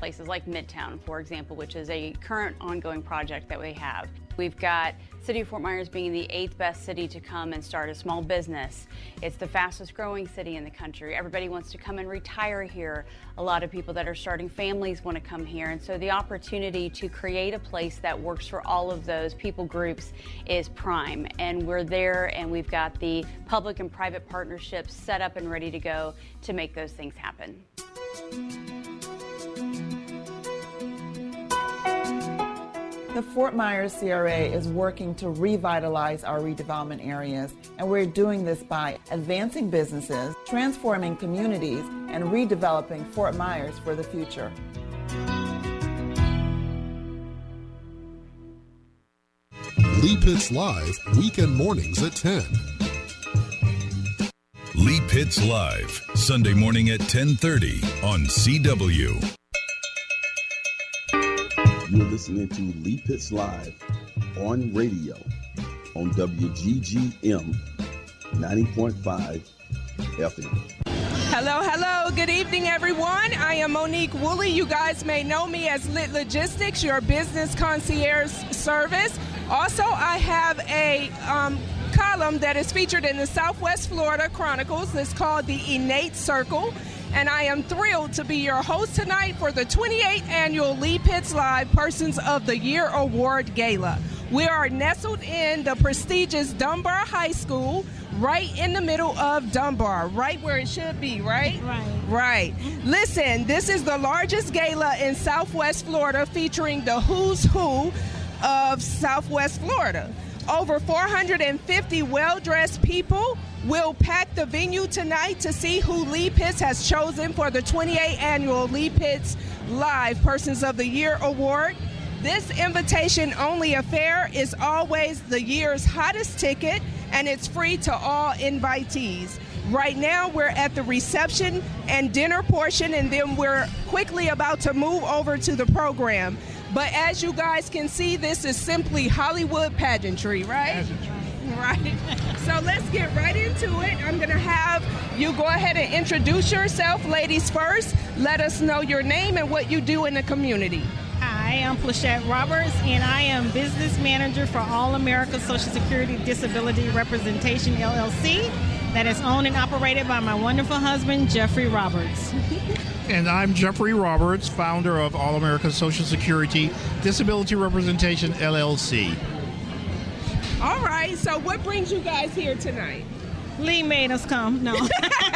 Places like Midtown, for example, which is a current ongoing project that we have. We've got City of Fort Myers being the 8th best city to come and start a small business. It's the fastest growing city in the country. Everybody wants to come and retire here. A lot of people that are starting families want to come here. And so the opportunity to create a place that works for all of those people groups is prime. And we're there, and we've got the public and private partnerships set up and ready to go to make those things happen. The Fort Myers CRA is working to revitalize our redevelopment areas, and we're doing this by advancing businesses, transforming communities, and redeveloping Fort Myers for the future. Lee Pitts Live, weekend mornings at 10. Lee Pitts Live, Sunday morning at 10:30 on CW. You're listening to Lee Pitts Live on radio on WGGM 90.5 FM. Hello. Good evening, everyone. I am Monique Woolley. You guys may know me as Lit Logistics, your business concierge service. Also, I have a column that is featured in the Southwest Florida Chronicles. It's called The Innate Circle. And I am thrilled to be your host tonight for the 28th annual Lee Pitts Live Persons of the Year Award Gala. We are nestled in the prestigious Dunbar High School, right in the middle of Dunbar, right where it should be, right? Right. Listen, this is the largest gala in Southwest Florida, featuring the who's who of Southwest Florida. Over 450 well-dressed people will pack the venue tonight to see who Lee Pitts has chosen for the 28th annual Lee Pitts Live Persons of the Year Award. This invitation-only affair is always the year's hottest ticket, and it's free to all invitees. Right now, we're at the reception and dinner portion, and then we're quickly about to move over to the program. But as you guys can see, this is simply Hollywood pageantry, right? Right. So let's get right into it. I'm going to have you go ahead and introduce yourself, ladies first. Let us know your name and what you do in the community. Hi, I'm Plachette Roberts, and I am business manager for All America Social Security Disability Representation, LLC, that is owned and operated by my wonderful husband, Jeffrey Roberts. And I'm Jeffrey Roberts, founder of All America Social Security Disability Representation, LLC. All right, so what brings you guys here tonight? Lee made us come, no.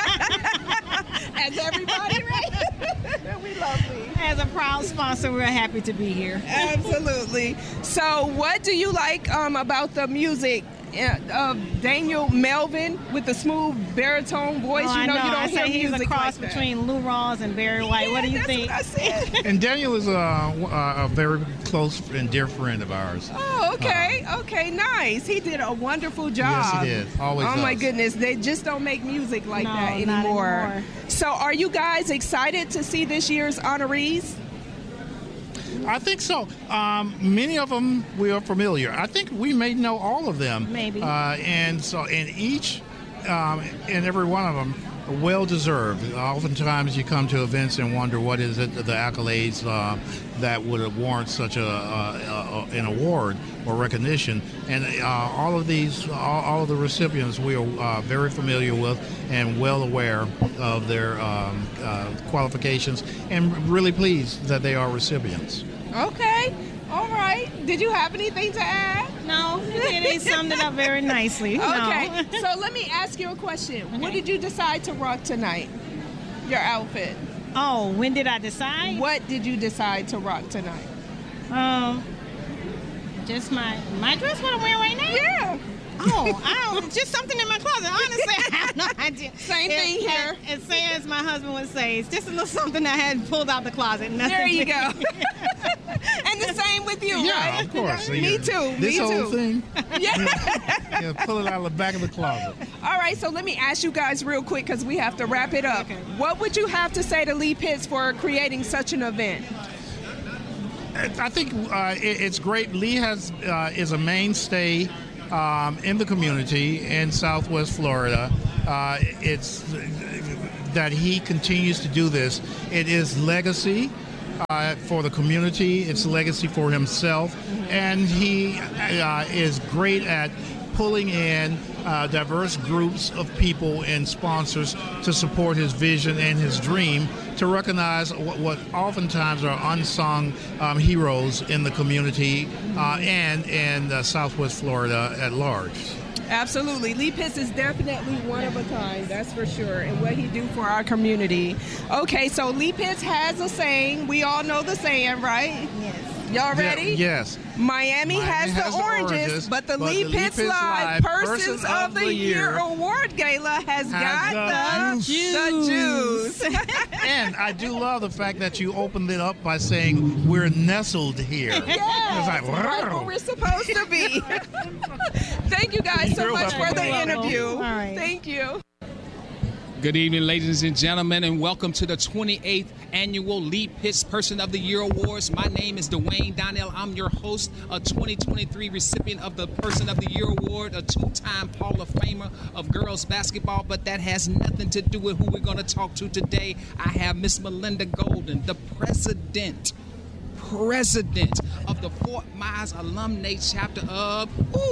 As everybody, right? We love Lee. As a proud sponsor, we're happy to be here. Absolutely. So what do you like about the music of Daniel Melvin with the smooth baritone voice? Oh, you know you don't hear he's music a cross like that. between Lou Rawls and Barry White. What do you think? That's what I said. And Daniel is a very close and dear friend of ours. Oh, okay. Okay, nice. He did a wonderful job. Yes, he did. Always Oh, my does. goodness. They just don't make music like No, that not anymore. anymore. So are you guys excited to see this year's honorees? I think so. Many of them we are familiar. I think we may know all of them. Maybe. And each and every one of them are well deserved. Oftentimes you come to events and wonder what is it, the accolades that would warrant such an award or recognition. And all of these, all of the recipients we are very familiar with and well aware of their qualifications, and really pleased that they are recipients. Okay. All right. Did you have anything to add? No, they summed it up very nicely. Okay. No. So let me ask you a question. Okay. What did you decide to rock tonight? Your outfit. Oh, when did I decide? What did you decide to rock tonight? Just my dress, what I'm wearing right now? Yeah. Oh, just something in my closet. Honestly, I have no idea. Same thing here. As saying as my husband would say, it's just a little something I had pulled out the closet. Nothing. There you go. And the same with you, Yeah, right? of course. Me too. This whole thing. Yeah. Pull it out of the back of the closet. All right, so let me ask you guys real quick because we have to wrap it up. Okay. What would you have to say to Lee Pitts for creating such an event? I think it's great. Lee is a mainstay in the community in Southwest Florida. It's that he continues to do this. It is legacy. for the community. It's a legacy for himself. And he is great at pulling in diverse groups of people and sponsors to support his vision and his dream to recognize what oftentimes are unsung heroes in the community and in Southwest Florida at large. Absolutely. Lee Pitts is definitely one of a kind, that's for sure, and what he do for our community. Okay, so Lee Pitts has a saying. We all know the saying, right? Yes. Y'all ready? Yes. Miami has the oranges, but the Lee Pitts Live Persons of the Year Award Gala has got the juice. And I do love the fact that you opened it up by saying we're nestled here. Yes, it's like, right where we're supposed to be. Thank you guys so much for the interview. All right. Thank you. Good evening, ladies and gentlemen, and welcome to the 28th Annual Lee Pitts Person of the Year Awards. My name is Dwayne Donnell. I'm your host, a 2023 recipient of the Person of the Year Award, a two-time Hall of Famer of girls basketball, but that has nothing to do with who we're going to talk to today. I have Miss Melinda Golden, the president of the Fort Myers Alumni Chapter of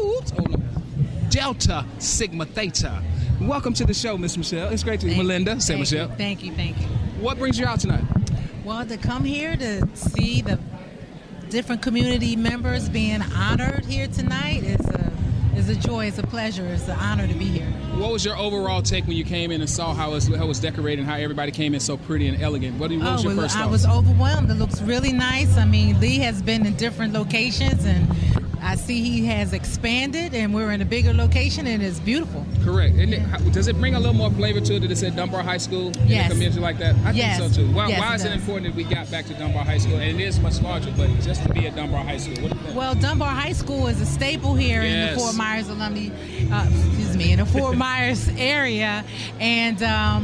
Delta Sigma Theta. Welcome to the show, Miss Michelle. It's great to meet you. Melinda. Say Michelle. Thank you. What brings you out tonight? Well, to come here to see the different community members being honored here tonight is a joy, it's a pleasure, it's an honor to be here. What was your overall take when you came in and saw how it was decorated and how everybody came in so pretty and elegant? What was your first thought? I was overwhelmed. It looks really nice. I mean, Lee has been in different locations, and I see he has expanded, and we're in a bigger location, and it's beautiful. Correct. Does it bring a little more flavor to it that it's at Dunbar High School in a community like that? I think so, too. Well, why is it important that we got back to Dunbar High School? And it is much larger, but just to be at Dunbar High School, what do you think? Well, Dunbar High School is a staple here in the Fort Myers in the Fort Myers area, and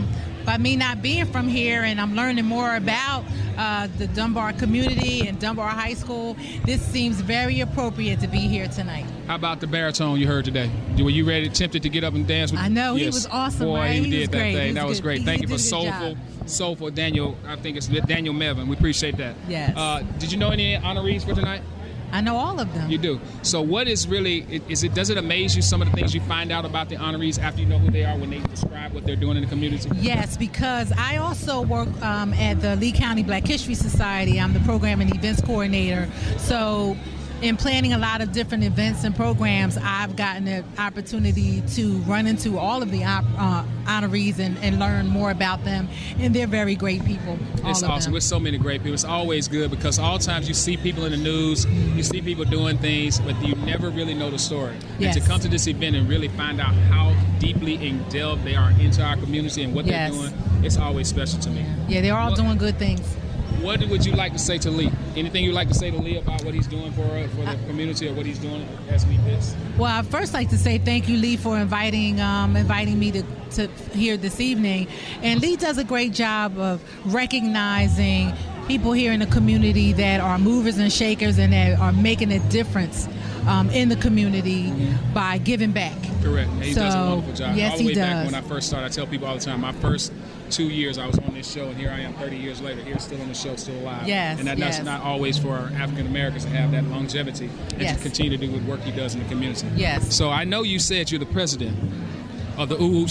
by me not being from here, and I'm learning more about the Dunbar community and Dunbar High School, this seems very appropriate to be here tonight. How about the baritone you heard today? Were you ready, tempted to get up and dance with him? I know, he was awesome. Boy, right? he did that great. thing. That was great. Thank you for soulful Daniel. I think it's Daniel Mevin. We appreciate that. Yes. Did you know any honorees for tonight? I know all of them. You do. So what is really, does it amaze you, some of the things you find out about the honorees after you know who they are when they describe what they're doing in the community? Yes, because I also work at the Lee County Black History Society. I'm the program and events coordinator. So in planning a lot of different events and programs, I've gotten an opportunity to run into all of the honorees and learn more about them, and they're very great people. It's awesome. With so many great people. It's always good because all times you see people in the news, you see people doing things, but you never really know the story. Yes. And to come to this event and really find out how deeply delved they are into our community and what they're doing, it's always special to me. Yeah, they're all doing good things. What would you like to say to Lee? Anything you'd like to say to Lee about what he's doing for the community or what he's doing as Lee Pitts? Well, I'd first like to say thank you, Lee, for inviting me to here this evening. And Lee does a great job of recognizing people here in the community that are movers and shakers and that are making a difference in the community by giving back. Correct. And he does a wonderful job. Yes, all the way he does. Back when I first started, I tell people all the time, my first 2 years I was on this show, and here I am 30 years later, here still on the show, still alive. Yes, and that's not always for African Americans to have that longevity and to continue to do the work he does in the community. Yes. So I know you said you're the president of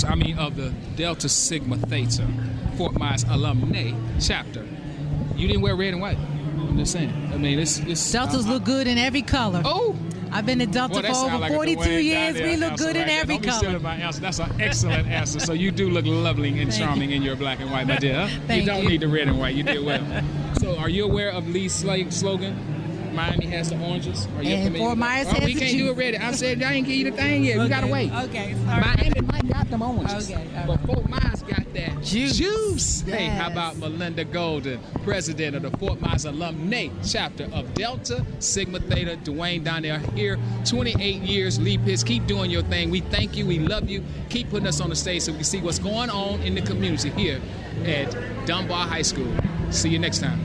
the Delta Sigma Theta Fort Myers Alumni Chapter. You didn't wear red and white. I'm just saying. I mean, it's Deltas look good in every color. Oh. I've been at Delta for over 42 years. We look good in every color. My answer. That's an excellent answer. So you do look lovely and charming in your black and white, my dear. You don't need the red and white. You did well. So are you aware of Lee's slogan? Miami has the oranges. Are you familiar? Fort Myers has we can't do it ready. I said I ain't give you the thing yet. We gotta wait. Okay. Miami might got them oranges. Okay. But Fort Myers got that juice. Yes. Hey, how about Melinda Golden, president of the Fort Myers Alumni Chapter of Delta Sigma Theta, Dwayne Donnell here. 28 years, Lee Pitts. Keep doing your thing. We thank you. We love you. Keep putting us on the stage so we can see what's going on in the community here at Dunbar High School. See you next time.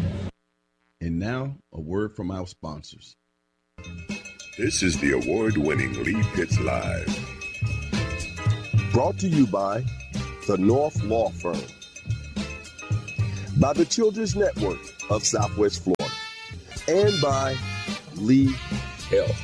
And now, a word from our sponsors. This is the award-winning Lee Pitts Live. Brought to you by the North Law Firm. by the Children's Network of Southwest Florida, and by Lee Health.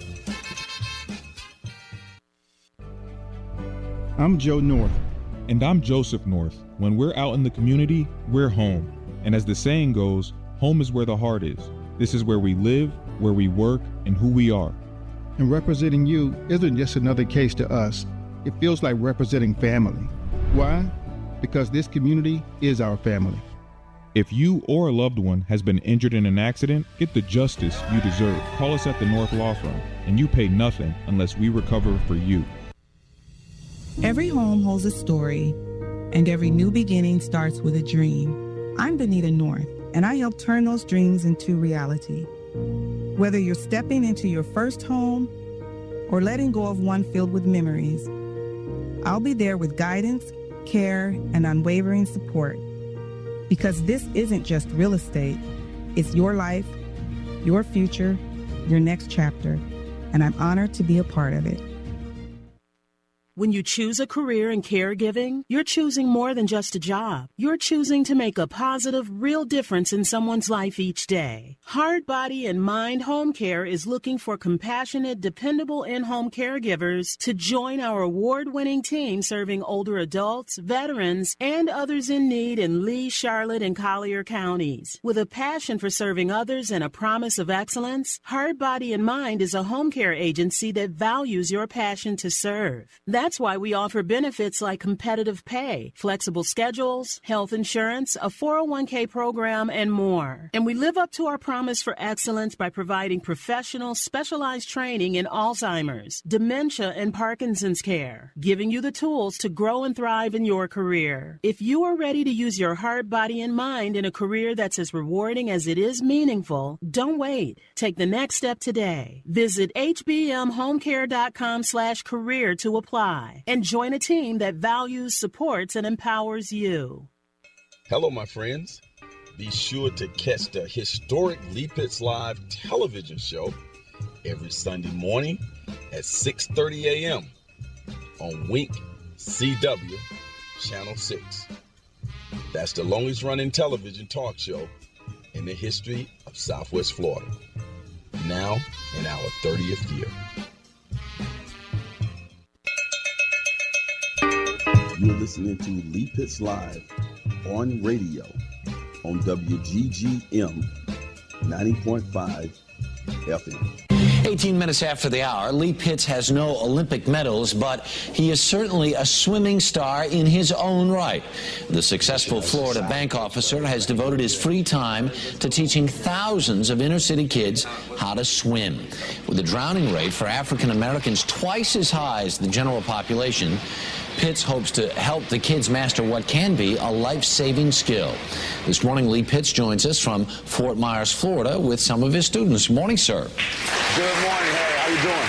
I'm Joe North. And I'm Joseph North. When we're out in the community, we're home. And as the saying goes, home is where the heart is. This is where we live, where we work, and who we are. And representing you isn't just another case to us. It feels like representing family. Why? Because this community is our family. If you or a loved one has been injured in an accident, get the justice you deserve. Call us at the North Law Firm, and you pay nothing unless we recover for you. Every home holds a story, and every new beginning starts with a dream. I'm Benita North, and I help turn those dreams into reality. Whether you're stepping into your first home or letting go of one filled with memories, I'll be there with guidance, care, and unwavering support. Because this isn't just real estate, it's your life, your future, your next chapter, and I'm honored to be a part of it. When you choose a career in caregiving, you're choosing more than just a job. You're choosing to make a positive, real difference in someone's life each day. Heart, Body, and Mind Home Care is looking for compassionate, dependable in-home caregivers to join our award-winning team serving older adults, veterans, and others in need in Lee, Charlotte, and Collier counties. With a passion for serving others and a promise of excellence, Heart, Body, and Mind is a home care agency that values your passion to serve. That's why we offer benefits like competitive pay, flexible schedules, health insurance, a 401k program, and more. And we live up to our promise for excellence by providing professional, specialized training in Alzheimer's, dementia, and Parkinson's care, giving you the tools to grow and thrive in your career. If you are ready to use your heart, body, and mind in a career that's as rewarding as it is meaningful, don't wait. Take the next step today. Visit hbmhomecare.com/career to apply. And join a team that values, supports, and empowers you. Hello, my friends. Be sure to catch the historic Lee Pitts Live television show every Sunday morning at 6:30 a.m. on Wink CW Channel 6. That's the longest running television talk show in the history of Southwest Florida. Now in our 30th year. You're listening to Lee Pitts Live on radio on WGGM 90.5 FM. 18 minutes after the hour, Lee Pitts has no Olympic medals, but he is certainly a swimming star in his own right. The successful Florida bank officer has devoted his free time to teaching thousands of inner-city kids how to swim. With the drowning rate for African Americans twice as high as the general population, Pitts hopes to help the kids master what can be a life-saving skill. This morning, Lee Pitts joins us from Fort Myers, Florida, with some of his students. Morning, sir. Good morning. Hey, how you doing?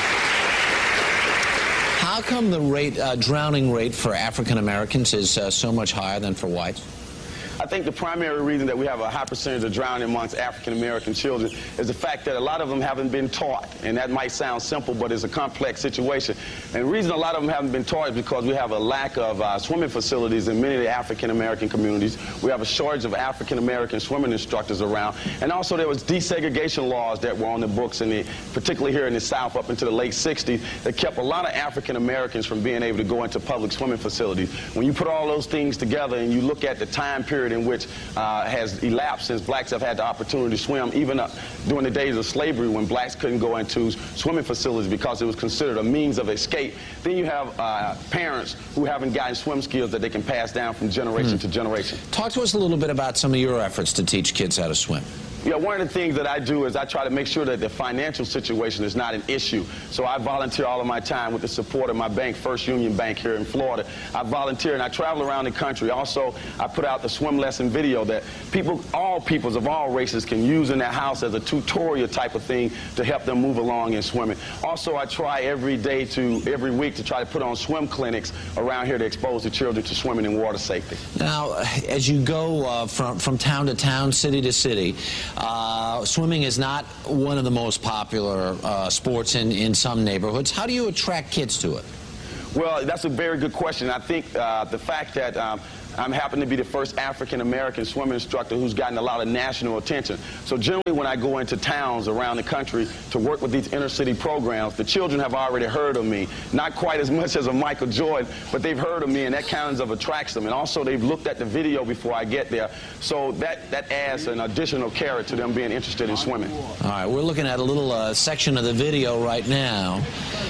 How come the drowning rate for African Americans is so much higher than for whites? I think the primary reason that we have a high percentage of drowning amongst African-American children is the fact that a lot of them haven't been taught. And that might sound simple, but it's a complex situation. And the reason a lot of them haven't been taught is because we have a lack of swimming facilities in many of the African-American communities. We have a shortage of African-American swimming instructors around. And also there was desegregation laws that were on the books, particularly here in the South up into the late 60s, that kept a lot of African-Americans from being able to go into public swimming facilities. When you put all those things together and you look at the time period in which has elapsed since blacks have had the opportunity to swim, even during the days of slavery when blacks couldn't go into swimming facilities because it was considered a means of escape. Then you have parents who haven't gotten swim skills that they can pass down from generation to generation. Talk to us a little bit about some of your efforts to teach kids how to swim. Yeah, one of the things that I do is I try to make sure that the financial situation is not an issue. So I volunteer all of my time with the support of my bank, First Union Bank here in Florida. I volunteer and I travel around the country. Also, I put out the swim lesson video that all peoples of all races can use in their house as a tutorial type of thing to help them move along in swimming. Also, I try every week to try to put on swim clinics around here to expose the children to swimming and water safety. Now, as you go from town to town, city to city, swimming is not one of the most popular sports in some neighborhoods. How do you attract kids to it? Well, that's a very good question. I think the fact that I'm happen to be the first African-American swimming instructor who's gotten a lot of national attention. So generally when I go into towns around the country to work with these inner city programs, the children have already heard of me. Not quite as much as a Michael Jordan, but they've heard of me, and that kind of attracts them. And also they've looked at the video before I get there. So that adds an additional carrot to them being interested in swimming. All right, we're looking at a little section of the video right now.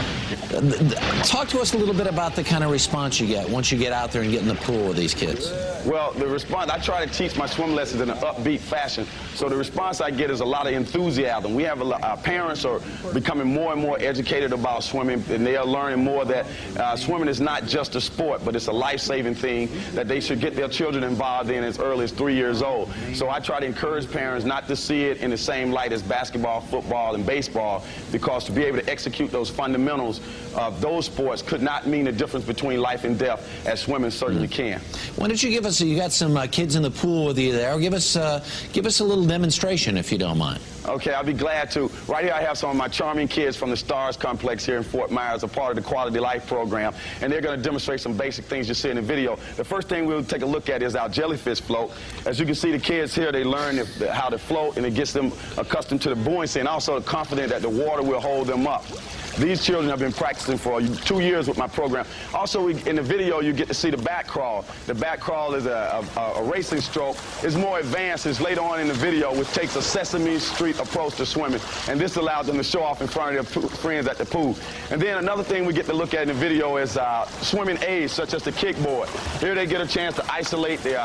Talk to us a little bit about the kind of response you get once you get out there and get in the pool with these kids. Well, the response, I try to teach my swim lessons in an upbeat fashion. So the response I get is a lot of enthusiasm. We have our parents are becoming more and more educated about swimming, and they are learning more that swimming is not just a sport, but it's a life-saving thing that they should get their children involved in as early as 3 years old. So I try to encourage parents not to see it in the same light as basketball, football, and baseball, because to be able to execute those fundamentals of those sports could not mean the difference between life and death, as swimming certainly can. Why don't you give us, you got some kids in the pool with you there, give us a little demonstration if you don't mind. Okay, I'll be glad to. Right here I have some of my charming kids from the Stars Complex here in Fort Myers, a part of the Quality Life program, and they're going to demonstrate some basic things you see in the video. The first thing we'll take a look at is our jellyfish float. As you can see, the kids here, they learn how to float, and it gets them accustomed to the buoyancy and also confident that the water will hold them up. These children have been practicing for 2 years with my program. Also, in the video, you get to see the back crawl. The back crawl is a racing stroke. It's more advanced. It's later on in the video, which takes a Sesame Street approach to swimming. And this allows them to show off in front of their friends at the pool. And then another thing we get to look at in the video is swimming aids, such as the kickboard. Here they get a chance to isolate their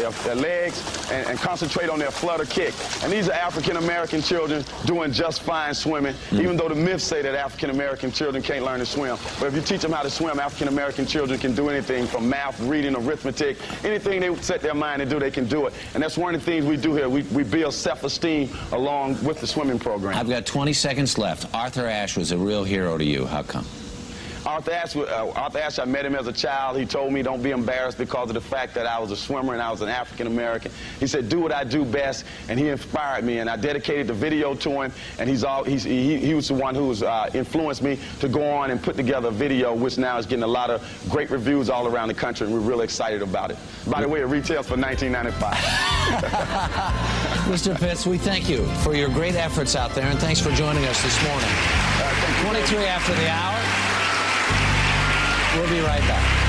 legs and concentrate on their flutter kick. And these are African-American children doing just fine swimming, even though the myths say that African-American children can't learn to swim. But if you teach them how to swim, African-American children can do anything from math, reading, arithmetic, anything they set their mind to do, they can do it. And that's one of the things we do here. We build self-esteem along with the swimming program. I've got 20 seconds left. Arthur Ashe was a real hero to you. How come? Arthur Ashe, I met him as a child. He told me don't be embarrassed because of the fact that I was a swimmer and I was an African-American. He said, do what I do best, and he inspired me, and I dedicated the video to him, and he was the one who influenced me to go on and put together a video, which now is getting a lot of great reviews all around the country, and we're really excited about it. By the way, it retails for $19.95. Mr. Pitts, we thank you for your great efforts out there, and thanks for joining us this morning. 23 after the hour. We'll be right back.